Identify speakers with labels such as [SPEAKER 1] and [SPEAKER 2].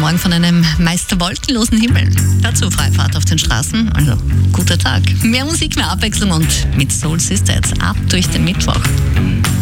[SPEAKER 1] morgen von einem meist wolkenlosen Himmel. Dazu Freifahrt auf den Straßen, also guter Tag. Mehr Musik, mehr Abwechslung und mit Soul Sister jetzt ab durch den Mittwoch.